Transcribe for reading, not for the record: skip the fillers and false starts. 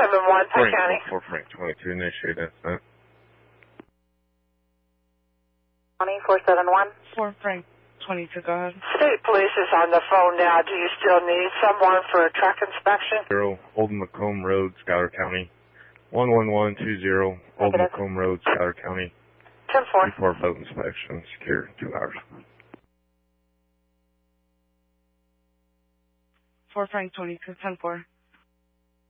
471, Pike County. 4 Frank 22, initiate incident. 471. 4 Frank 22, go ahead. State police is on the phone now. Do you still need someone for a truck inspection? 0, Old Macomb Road, Schuyler County. 11120, Old Macomb Road, Schuyler County. 10-4. Before boat inspection, secure 2 hours. 4 Frank 22, 10-4.